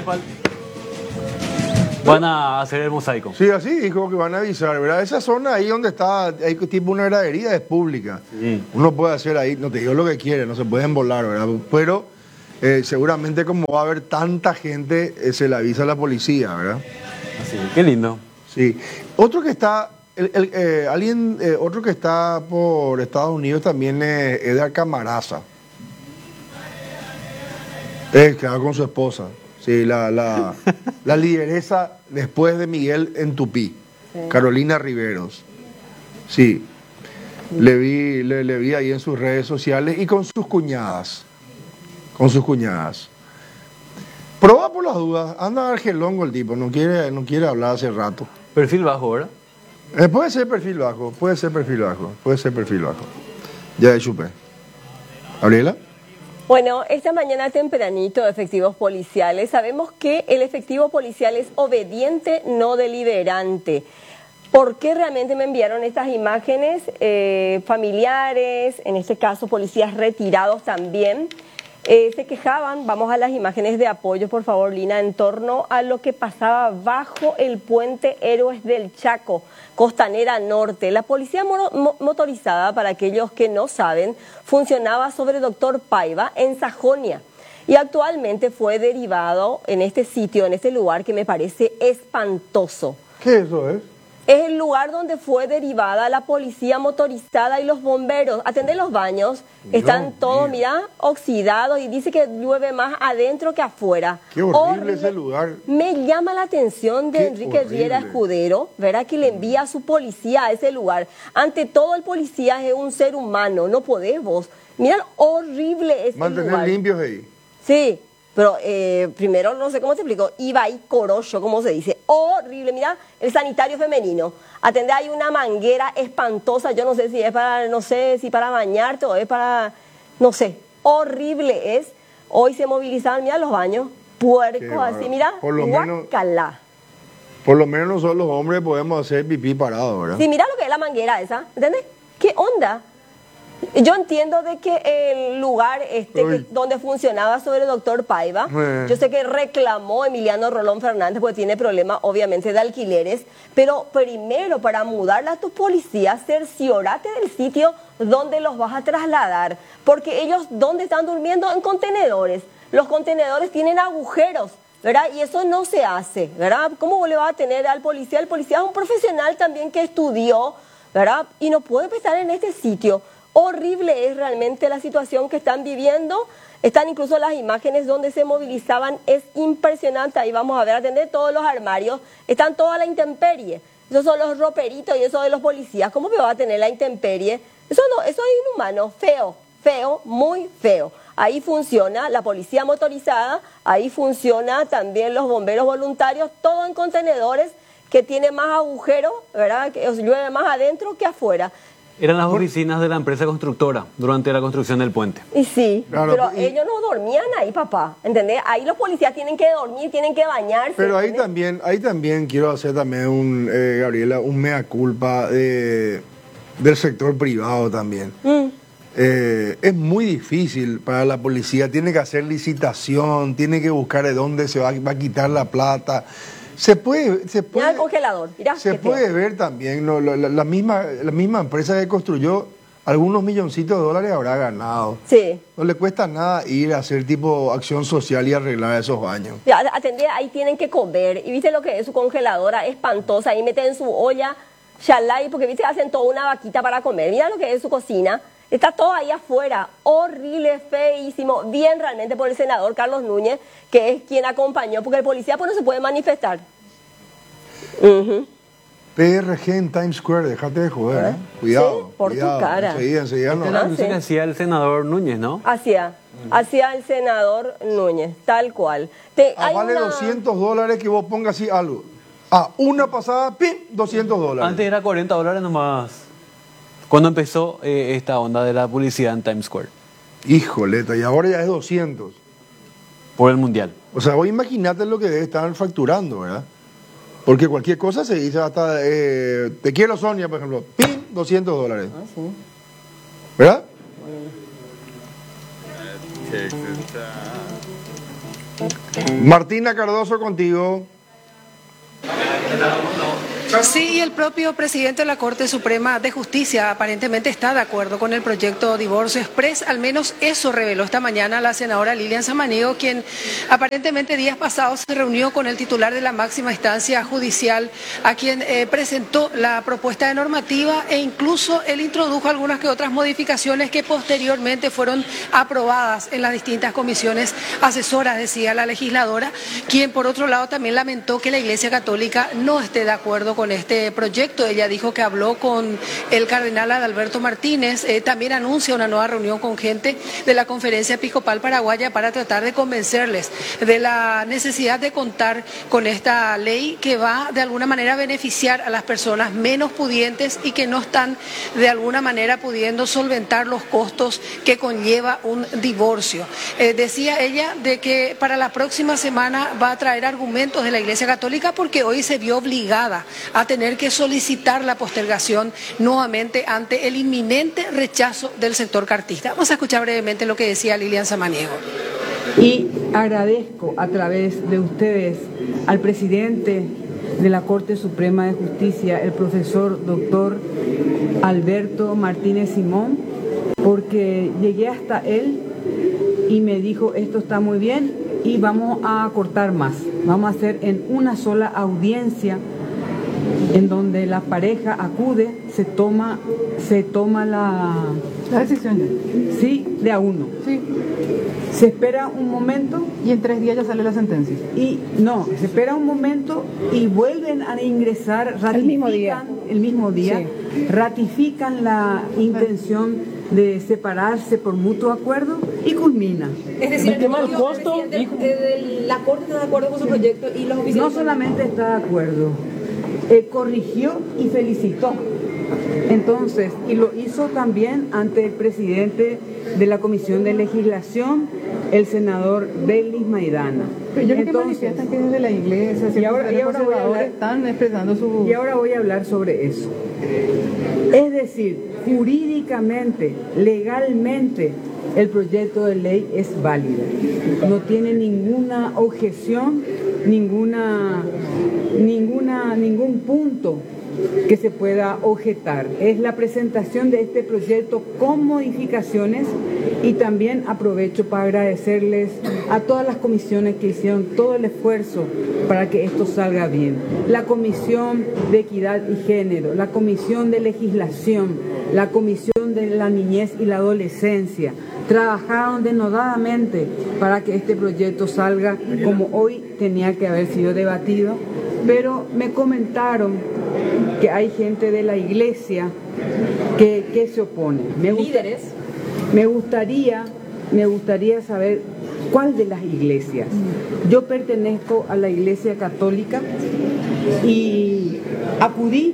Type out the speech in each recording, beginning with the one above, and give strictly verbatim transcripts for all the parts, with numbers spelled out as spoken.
municipal. Van a hacer el mosaico. Sí, así dijo que van a avisar, ¿verdad? Esa zona ahí donde está, hay tipo una gradería, es pública. Sí. Uno puede hacer ahí, no te digo lo que quiere, no se pueden volar, ¿verdad? Pero eh, seguramente como va a haber tanta gente, eh, se le avisa a la policía, ¿verdad? Así, qué lindo. Sí. Otro que está, el, el, eh, alguien, eh, otro que está por Estados Unidos también es Edgar Camaraza. Es que va con su esposa. Sí, la, la, la lideresa después de Miguel en Tupí, sí. Carolina Riveros. Sí, le vi, le, le vi ahí en sus redes sociales y con sus cuñadas. Con sus cuñadas. Proba por las dudas, anda argelongo el tipo, no quiere, no quiere hablar hace rato. Perfil bajo, ¿verdad? Eh, puede ser perfil bajo, puede ser perfil bajo, puede ser perfil bajo. Ya de chupé. ¿Gabriela? Bueno, esta mañana tempranito, efectivos policiales, sabemos que el efectivo policial es obediente, no deliberante. ¿Por qué realmente me enviaron estas imágenes? Eh, familiares, en este caso policías retirados también, eh, se quejaban, vamos a las imágenes de apoyo, por favor, Lina, en torno a lo que pasaba bajo el puente Héroes del Chaco, Costanera Norte. La policía mo motorizada, para aquellos que no saben, funcionaba sobre Doctor Paiva en Sajonia y actualmente fue derivado en este sitio, en este lugar que me parece espantoso. ¿Qué eso es? Es el lugar donde fue derivada la policía motorizada y los bomberos. Atender los baños, Dios están todos, mío. Mira, oxidados y dice que llueve más adentro que afuera. Qué horrible, horrible. Ese lugar. Me llama la atención de Qué Enrique horrible. Riera Escudero, ¿verdad? Que le envía a su policía a ese lugar. Ante todo, el policía es un ser humano, no podés vos. Mirá, horrible ese Mantener lugar. limpios ahí. Sí. Pero eh, primero, no sé cómo te explico, iba ahí corollo, como se dice, horrible. Mira, el sanitario femenino, atender ahí una manguera espantosa, yo no sé si es para, no sé, si para bañarte o es para, no sé, horrible es. Hoy se movilizaban, mira los baños, puercos así, mira, por lo guacala. Menos, por lo menos nosotros los hombres podemos hacer pipí parado, ¿verdad? Sí, mira lo que es la manguera esa, ¿entendés? ¿Qué onda? Yo entiendo de que el lugar este que, donde funcionaba sobre el doctor Paiva, eh. yo sé que reclamó Emiliano Rolón Fernández porque tiene problemas obviamente de alquileres, pero primero para mudarla a tus policías, cerciorate del sitio donde los vas a trasladar, porque ellos, ¿dónde están durmiendo? En contenedores. Los contenedores tienen agujeros, ¿verdad? Y eso no se hace, ¿verdad? ¿Cómo le va a tener al policía? El policía es un profesional también que estudió, ¿verdad? Y no puede estar en este sitio. Horrible es realmente la situación que están viviendo. Están incluso las imágenes donde se movilizaban. Es impresionante. Ahí vamos a ver, atender todos los armarios. Están toda la intemperie. Esos son los roperitos y eso de los policías. ¿Cómo me va a tener la intemperie? Eso no, eso es inhumano. Feo, feo, muy feo. Ahí funciona la policía motorizada. Ahí funciona también los bomberos voluntarios. Todo en contenedores que tiene más agujeros, ¿verdad? Que llueve más adentro que afuera. Eran las oficinas de la empresa constructora durante la construcción del puente. Y sí, claro, pero y, ellos no dormían ahí, papá, ¿entendés? Ahí los policías tienen que dormir, tienen que bañarse. Pero ahí también, ahí también quiero hacer también un, eh, Gabriela, un mea culpa de, del sector privado también. Mm. Eh, es muy difícil para la policía, tiene que hacer licitación, tiene que buscar de dónde se va, va a quitar la plata. Se puede, se puede, mira el congelador, mira, se puede feo. ver también, ¿no? la, la, la, misma, la misma empresa que construyó algunos milloncitos de dólares habrá ganado. Sí. No le cuesta nada ir a hacer tipo acción social y arreglar esos baños. Ya, atender, ahí tienen que comer. Y viste lo que es su congeladora espantosa, ahí meten en su olla, shalai, porque viste hacen toda una vaquita para comer. Mira lo que es su cocina. Está todo ahí afuera, horrible, feísimo, bien realmente por el senador Carlos Núñez, que es quien acompañó, porque el policía pues no se puede manifestar. Uh-huh. P R G en Times Square, déjate de joder, ¿eh? Cuidado. Sí, por cuidado. tu cara. Enseguida, enseguida no. Esta es la anuncio que hacía el senador Núñez, ¿no? Hacía, uh-huh. hacía el senador Núñez, tal cual. Te, ah, vale una... doscientos dólares que vos pongas así algo. Ah, una pasada, ¡pim! doscientos dólares. Antes era cuarenta dólares nomás. Cuando empezó eh, esta onda de la publicidad en Times Square. Híjoleta, y ahora ya es doscientos. Por el Mundial. O sea, vos imagínate lo que debe estar facturando, ¿verdad? Porque cualquier cosa se dice hasta, eh, te quiero Sonia, por ejemplo, ¡pim! doscientos dólares. Ah, sí. ¿Verdad? Martina Cardoso, contigo. Sí, y el propio presidente de la Corte Suprema de Justicia aparentemente está de acuerdo con el proyecto Divorcio Express, al menos eso reveló esta mañana la senadora Lilian Samaniego, quien aparentemente días pasados se reunió con el titular de la máxima instancia judicial, a quien eh, presentó la propuesta de normativa e incluso él introdujo algunas que otras modificaciones que posteriormente fueron aprobadas en las distintas comisiones asesoras, decía la legisladora, quien por otro lado también lamentó que la Iglesia Católica no esté de acuerdo con con este proyecto. Ella dijo que habló con el cardenal Adalberto Martínez, eh, también anuncia una nueva reunión con gente de la Conferencia Episcopal Paraguaya para tratar de convencerles de la necesidad de contar con esta ley que va de alguna manera a beneficiar a las personas menos pudientes y que no están de alguna manera pudiendo solventar los costos que conlleva un divorcio. Eh, decía ella de que para la próxima semana va a traer argumentos de la Iglesia Católica porque hoy se vio obligada a tener que solicitar la postergación nuevamente ante el inminente rechazo del sector cartista. Vamos a escuchar brevemente lo que decía Lilian Samaniego. Y agradezco a través de ustedes al presidente de la Corte Suprema de Justicia, el profesor doctor Alberto Martínez Simón, porque llegué hasta él y me dijo, esto está muy bien y vamos a cortar más. Vamos a hacer en una sola audiencia en donde la pareja acude, se toma, se toma la, la decisión. Sí, de a uno. Sí. Se espera un momento. Y en tres días ya sale la sentencia. Y no, se espera un momento y vuelven a ingresar, ratifican el mismo día, el mismo día sí. ratifican la intención de separarse por mutuo acuerdo y culmina. Es decir, el tema del costo, de, de, de, la Corte está de acuerdo con su proyecto y los oficiales. No solamente está de acuerdo, eh, corrigió y felicitó. Entonces, y lo hizo también ante el presidente de la Comisión de Legislación, el senador Delis Maidana. Pero yo creo que manifiestan que desde la iglesia, y ahora, y ahora voy a hablar, están expresando su... Y ahora voy a hablar sobre eso. Es decir, jurídicamente, legalmente, el proyecto de ley es válido. No tiene ninguna objeción, ninguna, ninguna, ningún punto que se pueda objetar. Es la presentación de este proyecto con modificaciones y también aprovecho para agradecerles a todas las comisiones que hicieron todo el esfuerzo para que esto salga bien. La Comisión de Equidad y Género, la Comisión de Legislación, la Comisión de la Niñez y la Adolescencia, trabajaron denodadamente para que este proyecto salga como hoy tenía que haber sido debatido, pero me comentaron que hay gente de la iglesia que, que se opone. Me gusta, líderes. Me gustaría, me gustaría saber cuál de las iglesias. Yo pertenezco a la Iglesia Católica y acudí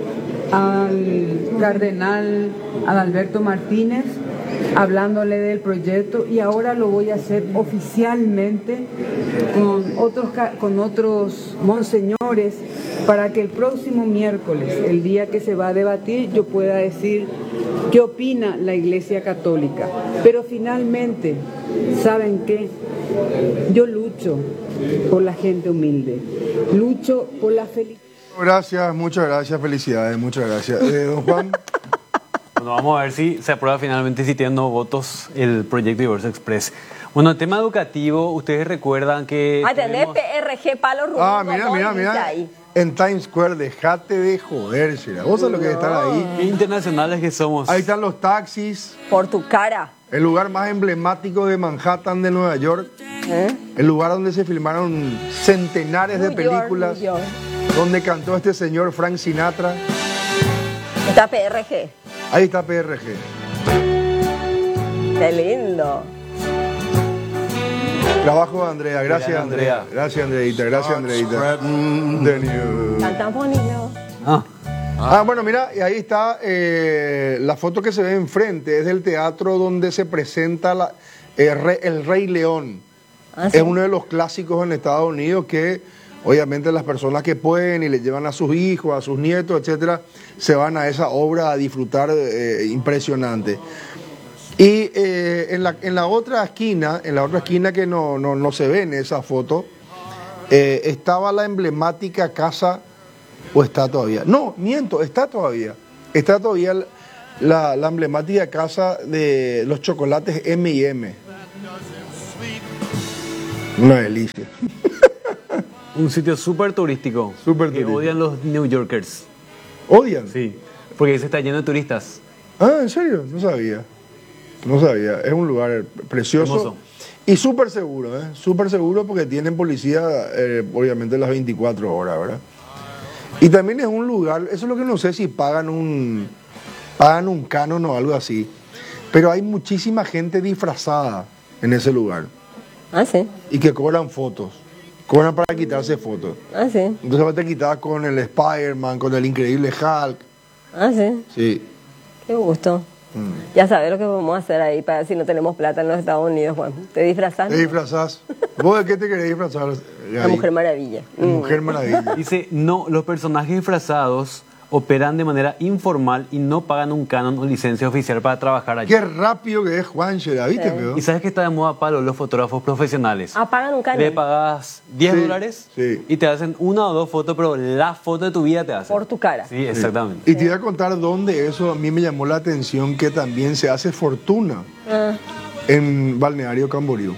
al cardenal Adalberto Martínez hablándole del proyecto y ahora lo voy a hacer oficialmente con otros, con otros monseñores para que el próximo miércoles, el día que se va a debatir, yo pueda decir qué opina la Iglesia Católica. Pero finalmente, ¿saben qué? Yo lucho por la gente humilde, lucho por la felicidad. Gracias, muchas gracias, felicidades, muchas gracias. Eh, don Juan. Bueno, vamos a ver si se aprueba finalmente, si tienen votos, el proyecto Divorcio Express. Bueno, el tema educativo, ustedes recuerdan que... Ah, tenés P R G, palo rubio. Ah, mira, mira, mira. En Times Square, dejate de joder, Shira. Vos sabés lo que es estar ahí. Qué internacionales que somos. Ahí están los taxis. Por tu cara. El lugar más emblemático de Manhattan, de Nueva York. ¿Eh? El lugar donde se filmaron centenares New de películas. York, donde cantó este señor Frank Sinatra. Está P R G. Ahí está P R G. Qué lindo. Trabajo de Andrea. Gracias, Bien, Andrea. Andrea. Gracias, Andreita. Gracias, Andreita. Tan bonito. Ah. Ah, bueno, mira, y ahí está eh, la foto que se ve enfrente. Es del teatro donde se presenta la, eh, Re, El Rey León. ¿Ah, sí? Es uno de los clásicos en Estados Unidos que, obviamente, las personas que pueden y le llevan a sus hijos, a sus nietos, etcétera, se van a esa obra a disfrutar eh, impresionante. Y eh, en, la, en la otra esquina, en la otra esquina que no, no, no se ve en esa foto, eh, estaba la emblemática casa, o está todavía. No, miento, está todavía. Está todavía la, la emblemática casa de los chocolates eme y eme. Una delicia. Un sitio súper turístico. Súper que turístico. odian los New Yorkers. ¿Odian? Sí, porque se está lleno de turistas. Ah, ¿en serio? No sabía. No sabía. Es un lugar precioso. Hermoso. Y súper seguro, ¿eh? Súper seguro porque tienen policía, eh, obviamente, las veinticuatro horas, ¿verdad? Y también es un lugar, eso es lo que no sé si pagan un, pagan un canon o algo así. Pero hay muchísima gente disfrazada en ese lugar. Ah, sí. Y que cobran fotos. Cobran para quitarse fotos. Ah, sí. Entonces te quitas con el Spider-Man, con el increíble Hulk. Ah, sí. Sí. Qué gusto. Mm. Ya sabes lo que vamos a hacer ahí para si no tenemos plata en los Estados Unidos, Juan. ¿Te disfrazas? ¿Te disfrazás? ¿Vos de qué te querés disfrazar? La Mujer Maravilla. La Mujer Maravilla. Dice, no, los personajes disfrazados operan de manera informal y no pagan un canon o licencia oficial para trabajar allí. Qué rápido que es Juanche, ¿la viste, Sí. peor? ¿Y sabes que está de moda, Pablo, los fotógrafos profesionales? Ah, pagan un canon. Le pagas diez Sí, dólares sí. y te hacen una o dos fotos, pero la foto de tu vida te hacen. Por tu cara. Sí, exactamente. Y te voy a contar dónde eso a mí me llamó la atención, que también se hace fortuna Ah, en Balneario Camboriú.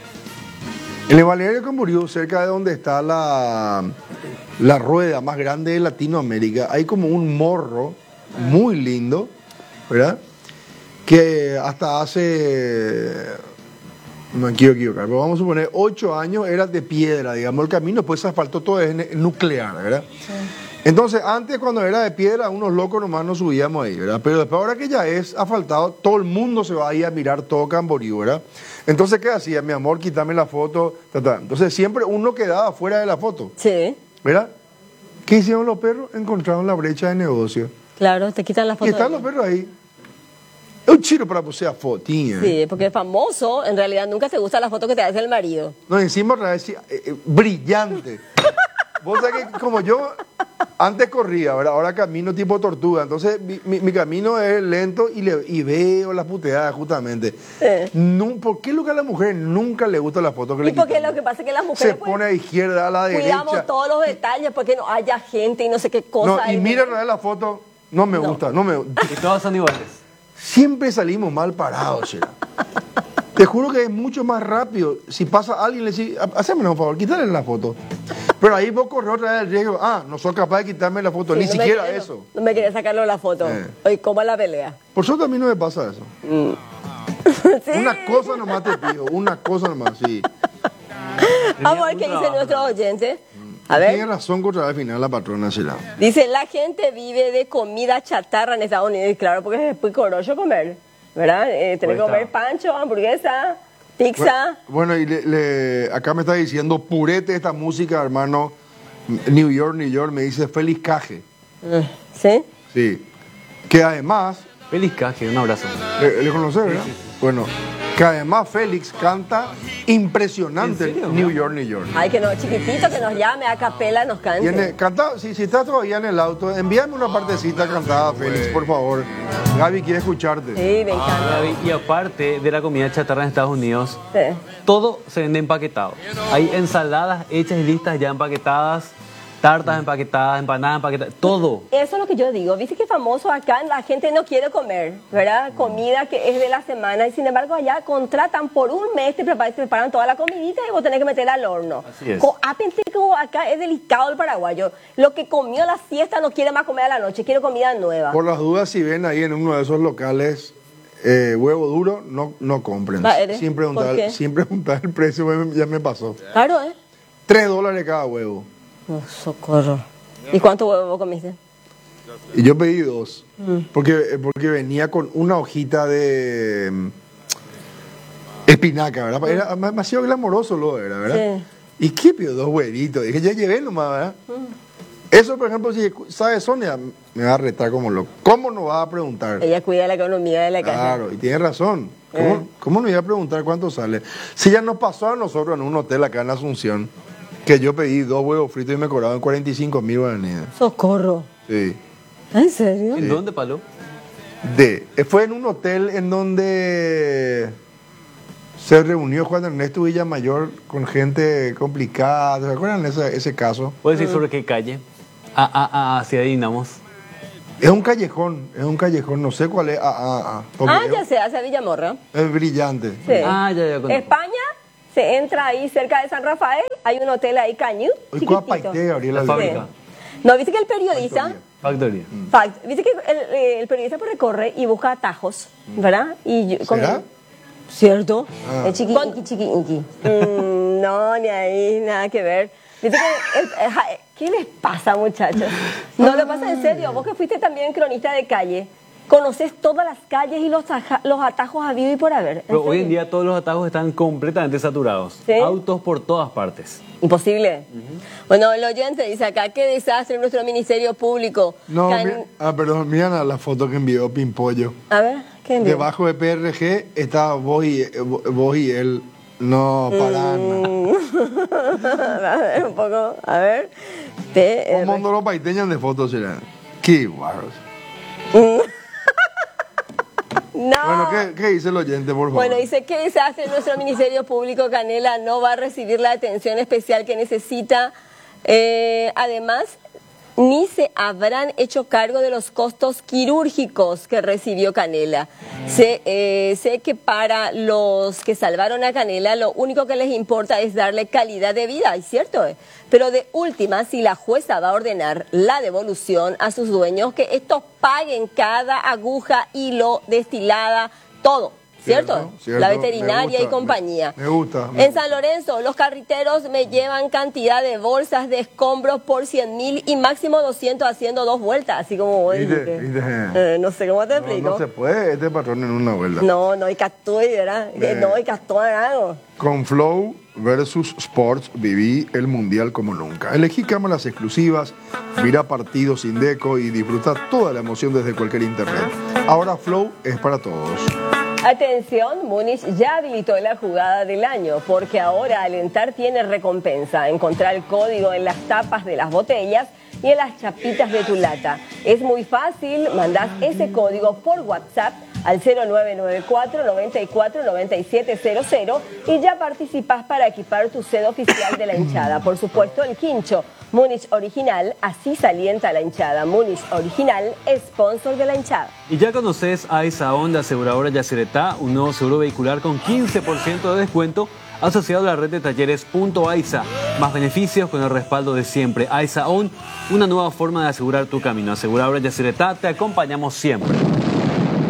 En el Balneario Camboriú, cerca de donde está la, la rueda más grande de Latinoamérica, hay como un morro muy lindo, ¿verdad? Que hasta hace, no me quiero equivocar, pero vamos a suponer, ocho años era de piedra, digamos, el camino, después se asfaltó todo, es ne- nuclear, ¿verdad? Entonces, antes cuando era de piedra, unos locos nomás nos subíamos ahí, ¿verdad? Pero después, ahora que ya es asfaltado, todo el mundo se va ahí a mirar todo Camboriú, ¿verdad? Entonces, ¿qué hacía? Mi amor, quítame la foto, ta, ta. Entonces, siempre uno quedaba fuera de la foto, sí, ¿verdad? ¿Qué hicieron los perros? Encontraron la brecha de negocio. claro, te quitan la Y foto. están de- los perros ahí. Es un chiro para posear fotinha. Sí, porque es famoso, en realidad nunca te gusta la foto que te hace el marido. No, encima otra vez, sí, eh, eh, brillante. Vos sabés que como yo antes corría, ¿verdad? Ahora camino tipo tortuga. Entonces mi, mi- mi camino es lento y, le, y veo las puteadas justamente. Sí. No, ¿por qué lo que a la mujer nunca le gusta la foto que Y le porque quitamos? lo que pasa es que las Se mujeres pues, pone a izquierda, a la cuidamos derecha. todos los detalles porque no haya gente y no sé qué cosa. No, y hay. mira la foto, no me No. gusta, no me Y todos son iguales. Siempre salimos mal parados, Sheila. Te juro que es mucho más rápido. Si pasa alguien, le dice, haceme un favor, quítale la foto. Pero ahí vos corres otra vez el riesgo. Ah, no soy capaz de quitarme la foto, Sí, ni no me siquiera quiere- eso. No me quería sacarlo la foto. Eh. Hoy, ¿cómo la pelea? Por suerte a mí no me pasa eso. Sí. Una cosa nomás te pido, una cosa nomás, sí. Vamos a ver un qué dice trabajo, nuestro oyente. A Tiene ver, razón contra al final la patrona, Sheila. dice, la gente vive de comida chatarra en Estados Unidos. Y claro, porque es muy corocho comer, ¿verdad? Eh, tener que Ahí está. comer pancho, hamburguesa, pizza. Bueno, y le- le- acá me está diciendo, purete esta música, hermano. New York, New York, me dice Félix Caje. Mm, ¿Sí? Sí. Que además, Feliz Caje, un abrazo. ¿le, le conoces, verdad? Bueno, que además Félix canta impresionante ¿En serio? New York, New York. Ay, que no, chiquitito, que nos llame a capela, nos cante. Tiene, canta, si, si estás todavía en el auto, envíame una partecita cantada, Félix, por favor. Gaby quiere escucharte. Sí, me encanta. Gaby, y aparte de la comida chatarra en Estados Unidos, Sí. todo se vende empaquetado. Hay ensaladas hechas y listas ya empaquetadas, tartas empaquetadas, empanadas empaquetadas, todo. Eso es lo que yo digo. Viste que famoso acá la gente no quiere comer, ¿verdad? Comida que es de la semana y sin embargo allá contratan por un mes, te preparan, te preparan toda la comidita y vos tenés que meterla al horno. Así es. Co- ah, pensé que como acá es delicado el paraguayo. Lo que comió la siesta no quiere más comer a la noche, quiere comida nueva. Por las dudas, si ven ahí en uno de esos locales eh, huevo duro, no, no compren. Va, ¿eres? Sin preguntar, ¿Por qué? sin preguntar el precio, me- ya me pasó. Claro, ¿eh? Tres dólares cada huevo. No, socorro. ¿Y cuánto huevo vos comiste? Y yo pedí dos. Mm. Porque, eh, porque venía con una hojita de mm, espinaca, ¿verdad? Era demasiado glamoroso lo era, ¿verdad? Sí. ¿Y qué pido? Dos huevitos. Dije, ya llevé nomás, ¿verdad? Eso, por ejemplo, si sabe Sonia, me va a retar como loco. ¿Cómo no va a preguntar? Ella cuida la economía de la casa. Claro, y tiene razón. ¿Cómo, Eh. ¿Cómo no iba a preguntar cuánto sale? Si ya nos pasó a nosotros en un hotel acá en Asunción, que yo pedí dos huevos fritos y me cobraban cuarenta y cinco mil guaraníes. Socorro. Sí. ¿En serio? ¿En dónde, Palo? D. Fue en un hotel en donde se reunió Juan Ernesto Villamayor con gente complicada. ¿Se acuerdan de ese, ese caso? ¿Puedes decir sobre qué calle? Ah, ah, ah, ah, si adivinamos. Es un callejón, es un callejón, no sé cuál es. Ah, ah, ah. Porque Ah, ya sé, hacia Villamorra. es brillante. Sí. Ah, ya, ya. conozco. España, se entra ahí cerca de San Rafael, hay un hotel ahí, Cañú, Hoy chiquitito. Paité, Gabriela. La fábrica. No, viste que el periodista, Factoría. fact, viste que el, el periodista pues recorre y busca atajos, ¿verdad? Y yo- con- ¿Será? ¿Cierto? Ah. El chiqui, inqui, chiqui, inqui. Mm, no, ni ahí, nada que ver. Viste que el- el- ja- ¿qué les pasa, muchachos? No lo pasa en serio. Vos que fuiste también cronista de calle, conoces todas las calles y los, taja- los atajos habido y por haber. ¿En Pero hoy en serio? día todos los atajos están completamente saturados. ¿Sí? Autos por todas partes. Imposible. Bueno, el oyente dice acá, qué desastre en nuestro Ministerio Público. No, Can- mi- ah, perdón, miren a la foto que envió Pimpollo. A ver, ¿qué envió? Debajo de P R G está vos y, eh, vos y él. No, para A ver, un poco, a ver. P R. Como no lo paiteñan de fotos, será. Qué guarros. No. Bueno, ¿qué, ¿qué dice el oyente, por favor? Bueno, dice que desastre nuestro Ministerio Público. Canela no va a recibir la atención especial que necesita. Eh, además, ni se habrán hecho cargo de los costos quirúrgicos que recibió Canela. Sé, eh, sé que para los que salvaron a Canela lo único que les importa es darle calidad de vida, ¿es cierto? eh? Pero de última, si la jueza va a ordenar la devolución a sus dueños, que estos paguen cada aguja, hilo, destilada, todo. ¿Cierto? Cierto, cierto. La Me veterinaria gusta, y compañía. me- me gusta, me En gusta. San Lorenzo, los carriteros me llevan cantidad de bolsas de escombros por cien mil y máximo doscientos haciendo dos vueltas, así como vos Viste, dijiste. viste. Eh, no sé cómo te No, explico. no se puede este patrón en una vuelta. No, no, y Castoy, ¿verdad? Que Eh. no, y Castoy, algo. Con Flow versus Sports viví el mundial como nunca. Elegí cámaras exclusivas, mira partidos sin deco y disfruta toda la emoción desde cualquier internet. Ahora Flow es para todos. Atención, Múnich ya habilitó la jugada del año porque ahora Alentar tiene recompensa. Encontrar el código en las tapas de las botellas y en las chapitas de tu lata. Es muy fácil, mandás ese código por WhatsApp al cero nueve nueve cuatro, nueve cuatro, nueve siete cero cero y ya participás para equipar tu sed oficial de la hinchada. Por supuesto, el quincho. Múnich Original, así se alienta la hinchada. Múnich Original, sponsor de la hinchada. Y ya conoces a esa onda aseguradora Yacyretá, un nuevo seguro vehicular con quince por ciento de descuento asociado a la red de talleres Punto AISA. Más beneficios con el respaldo de siempre. AISA On, una nueva forma de asegurar tu camino. Aseguradora Yacyretá, te acompañamos siempre.